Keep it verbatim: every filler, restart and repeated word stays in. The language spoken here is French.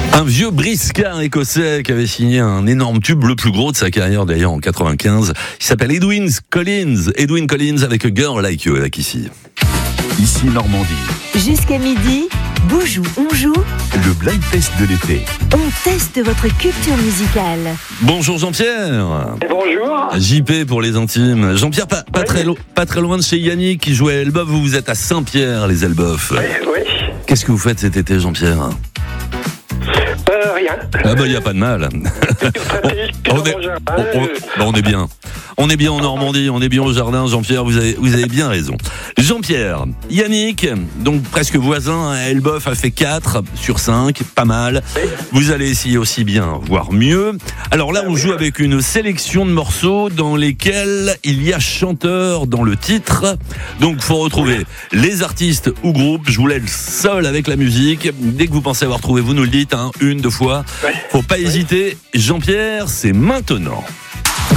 Un vieux briscard écossais qui avait signé un énorme tube, le plus gros de sa carrière d'ailleurs en quatre-vingt-quinze. Il s'appelle Edwyn Collins. Edwyn Collins avec A Girl Like You, avec ici. Ici Normandie. Jusqu'à midi, Boujou, on joue. Le blind test de l'été. On teste votre culture musicale. Bonjour Jean-Pierre. Bonjour. J P pour les intimes. Jean-Pierre, pas, pas, Oui. très, lo- pas très loin de chez Yannick qui jouait à Elbeuf. Vous, vous êtes à Saint-Pierre, les Elbeuf. Oui, oui. Qu'est-ce que vous faites cet été, Jean-Pierre? Euh, rien. Ah bah, il n'y a pas de mal. on, on est, on- on- bah, on est bien. On est bien en Normandie, on est bien au jardin, Jean-Pierre, vous avez, vous avez bien raison. Jean-Pierre, Yannick, donc presque voisin, Elbeuf a fait quatre sur cinq, pas mal. Vous allez essayer aussi bien, voire mieux. Alors là, on joue avec une sélection de morceaux dans lesquels il y a chanteur dans le titre. Donc, faut retrouver les artistes ou groupes. Je vous laisse seul avec la musique. Dès que vous pensez avoir trouvé, vous nous le dites, hein, une, deux fois. Ouais. Faut pas hésiter. Jean-Pierre, c'est maintenant.